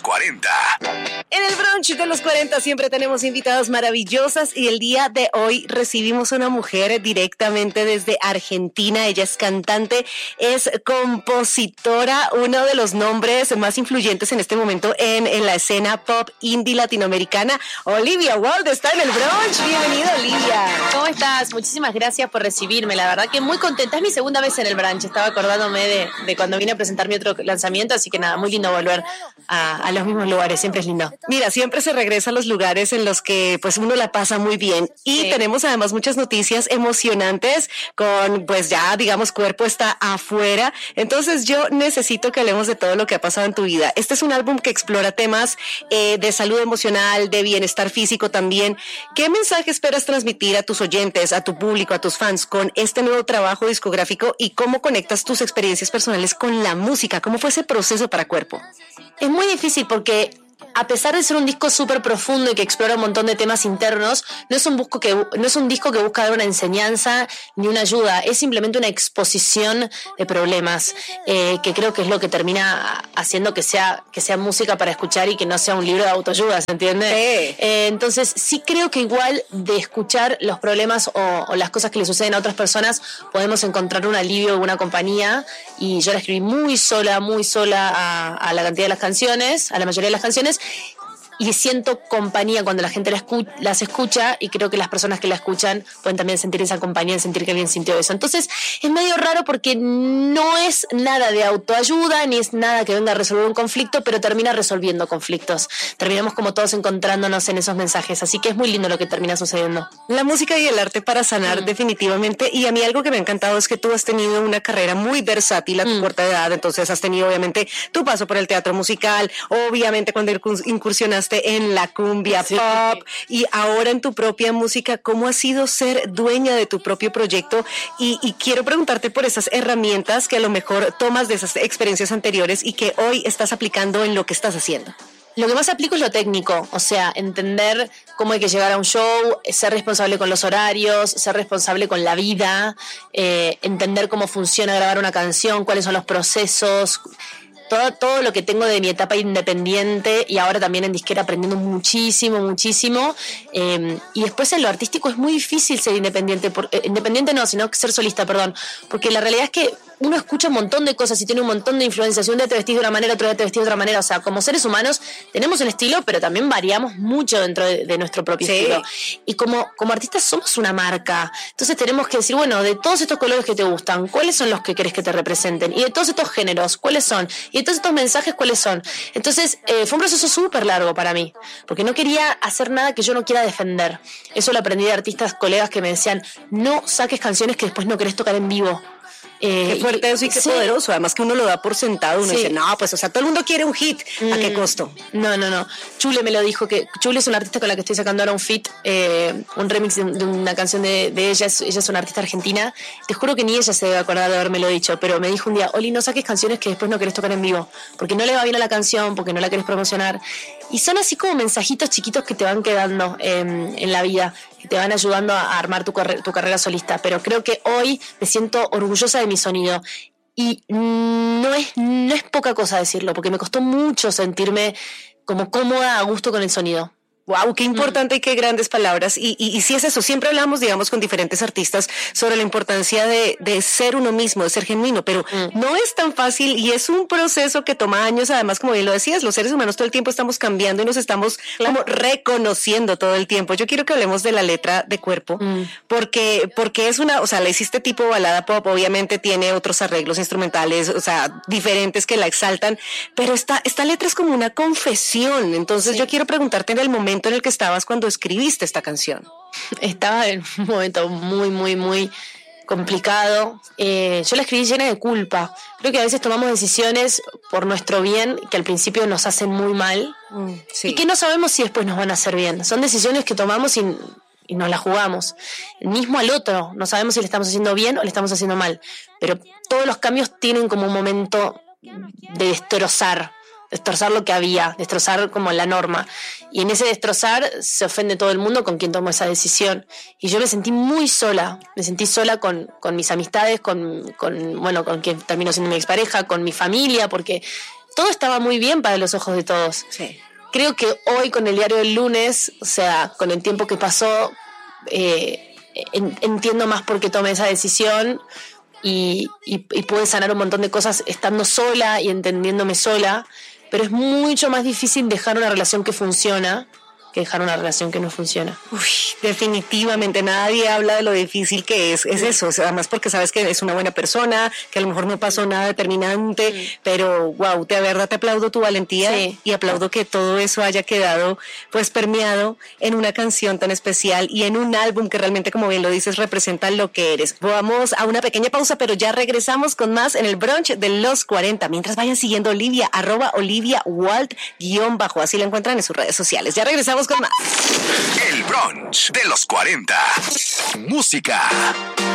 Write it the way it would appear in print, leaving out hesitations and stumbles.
40. En el brunch de los 40 siempre tenemos invitadas maravillosas y el día de hoy recibimos una mujer directamente desde Argentina. Ella es cantante, es compositora, uno de los nombres más influyentes en este momento en la escena pop indie latinoamericana. Olivia Wilde está en el brunch. Bienvenida, Olivia. ¿Cómo estás? Muchísimas gracias por recibirme. La verdad que muy contenta. Es mi segunda vez en el brunch. Estaba acordándome de cuando vine a presentar mi otro lanzamiento, así que nada, muy lindo volver a los mismos lugares. Siempre es lindo. Mira, siempre se regresa a los lugares en los que pues uno la pasa muy bien y tenemos además muchas noticias emocionantes con pues ya digamos Cuerpo está afuera. Entonces yo necesito que hablemos de todo lo que ha pasado en tu vida. Este es un álbum que explora temas de salud emocional, de bienestar físico también. ¿Qué mensaje esperas transmitir a tus oyentes, a tu público, a tus fans con este nuevo trabajo discográfico y cómo conectas tus experiencias personales con la música? ¿Cómo fue ese proceso para Cuerpo? Es muy difícil porque a pesar de ser un disco súper profundo y que explora un montón de temas internos, no es un disco que busca dar una enseñanza ni una ayuda, es simplemente una exposición de problemas, que creo que es lo que termina haciendo que sea música para escuchar y que no sea un libro de autoayuda, ¿se entiende? Sí. Entonces sí creo que igual de escuchar los problemas o las cosas que le suceden a otras personas podemos encontrar un alivio, una compañía, y yo la escribí muy sola a la cantidad de las canciones, a la mayoría de las canciones, y siento compañía cuando la gente las escucha, y creo que las personas que la escuchan pueden también sentir esa compañía, sentir que alguien sintió eso. Entonces es medio raro porque no es nada de autoayuda ni es nada que venga a resolver un conflicto, pero termina resolviendo conflictos. Terminamos como todos encontrándonos en esos mensajes, así que es muy lindo lo que termina sucediendo. La música y el arte para sanar definitivamente, y a mí algo que me ha encantado es que tú has tenido una carrera muy versátil a tu corta edad. Entonces has tenido obviamente tu paso por el teatro musical, obviamente cuando incursionaste en la cumbia pop y ahora en tu propia música. ¿Cómo ha sido ser dueña de tu propio proyecto? Y quiero preguntarte por esas herramientas que a lo mejor tomas de esas experiencias anteriores y que hoy estás aplicando en lo que estás haciendo. Lo que más aplico es lo técnico, o sea, entender cómo hay que llegar a un show, ser responsable con los horarios, ser responsable con la vida, entender cómo funciona grabar una canción, cuáles son los procesos. Todo lo que tengo de mi etapa independiente y ahora también en disquera aprendiendo muchísimo. Y después en lo artístico es muy difícil ser independiente. Independiente no, sino ser solista, perdón. Porque la realidad es que uno escucha un montón de cosas y tiene un montón de influencias. Un día te vestís de una manera, otro día te vestís de otra manera. O sea, como seres humanos tenemos un estilo, pero también variamos mucho dentro de nuestro propio estilo. Y como artistas somos una marca. Entonces tenemos que decir, bueno, de todos estos colores que te gustan, ¿cuáles son los que querés que te representen? Y de todos estos géneros, ¿cuáles son? Y de todos estos mensajes, ¿cuáles son? Entonces fue un proceso súper largo para mí, porque no quería hacer nada que yo no quiera defender. Eso lo aprendí de artistas, colegas que me decían, no saques canciones que después no querés tocar en vivo. Qué fuerte eso y qué poderoso. Además que uno lo da por sentado. Uno dice, no, pues, o sea, todo el mundo quiere un hit. ¿A qué costo? No. Chule me lo dijo, que Chule es una artista con la que estoy sacando ahora un feat, un remix de una canción de ella. Ella es una artista argentina. Te juro que ni ella se debe acordar de haberme lo dicho, pero me dijo un día, Oli, no saques canciones que después no querés tocar en vivo, porque no le va bien a la canción, porque no la querés promocionar. Y son así como mensajitos chiquitos que te van quedando en la vida, que te van ayudando a armar tu carrera solista. Pero creo que hoy me siento orgullosa de mi sonido. Y no es poca cosa decirlo, porque me costó mucho sentirme como cómoda, a gusto con el sonido. Wow, qué importante y qué grandes palabras. Y sí es eso, siempre hablamos, digamos, con diferentes artistas sobre la importancia de ser uno mismo, de ser genuino, pero no es tan fácil y es un proceso que toma años. Además, como bien lo decías, los seres humanos todo el tiempo estamos cambiando y nos estamos como reconociendo todo el tiempo. Yo quiero que hablemos de la letra de Cuerpo, porque es una, o sea, la hiciste tipo balada pop, obviamente tiene otros arreglos instrumentales, o sea, diferentes que la exaltan, pero esta letra es como una confesión. Entonces yo quiero preguntarte en el momento en el que estabas cuando escribiste esta canción. Estaba en un momento muy complicado. Yo la escribí llena de culpa. Creo que a veces tomamos decisiones por nuestro bien que al principio nos hacen muy mal y que no sabemos si después nos van a hacer bien. Son decisiones que tomamos y nos la jugamos. El mismo al otro, no sabemos si le estamos haciendo bien o le estamos haciendo mal. Pero todos los cambios tienen como un momento de destrozar lo que había, destrozar como la norma. Y en ese destrozar se ofende todo el mundo con quien tomó esa decisión. Y yo me sentí muy sola, con mis amistades, con quien terminó siendo mi expareja, con mi familia, porque todo estaba muy bien para los ojos de todos. Sí. Creo que hoy con el diario del lunes, o sea, con el tiempo que pasó, entiendo más por qué tomé esa decisión y pude sanar un montón de cosas estando sola y entendiéndome sola, pero es mucho más difícil dejar una relación que funciona que dejar una relación que no funciona. Uy, definitivamente nadie habla de lo difícil que es eso, o sea, además porque sabes que es una buena persona, que a lo mejor no pasó nada determinante, pero wow, de verdad te aplaudo tu valentía y aplaudo que todo eso haya quedado pues permeado en una canción tan especial y en un álbum que realmente, como bien lo dices, representa lo que eres. Vamos a una pequeña pausa, pero ya regresamos con más en el brunch de los 40, mientras vayan siguiendo a Olivia, @OliviaWalt_, así la encuentran en sus redes sociales. Ya regresamos con más. El brunch de los 40. Música.